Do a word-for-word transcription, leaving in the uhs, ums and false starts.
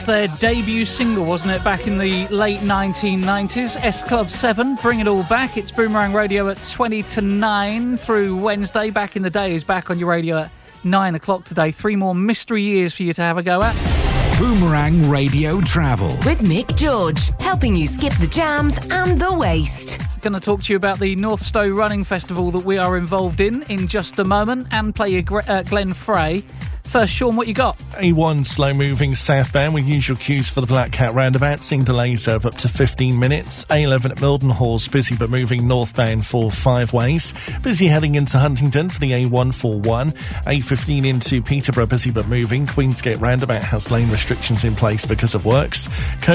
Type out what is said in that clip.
Their debut single, wasn't it, back in the late nineteen nineties? S Club seven, Bring It All Back. It's Boomerang Radio at twenty to nine through Wednesday. Back in the Day is back on your radio at nine o'clock today. Three more mystery years for you to have a go at. Boomerang Radio Travel with Mick George, helping you skip the jams and the waste. Going to talk to you about the Northstowe Running Festival that we are involved in in just a moment, and play you uh, Glenn Frey. First, Sean, what you got? A one slow-moving southbound with usual queues for the Black Cat roundabout, seeing delays of up to fifteen minutes. A eleven at Mildenhall's busy but moving northbound for five ways. Busy heading into Huntingdon for the A one forty-one. A fifteen into Peterborough, busy but moving. Queensgate roundabout has lane restrictions in place because of works.